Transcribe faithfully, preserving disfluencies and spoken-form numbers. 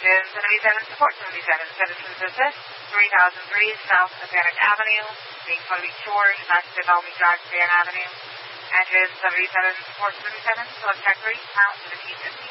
Engine seventy-seven, support seventy-seven, Citizens Assist, three thousand three South Atlantic Avenue, being Palm Beach Shores, Master Dolby Drive, Van Avenue. Engine seventy-seven, support seventy-seven, select track three, out to the T fifty.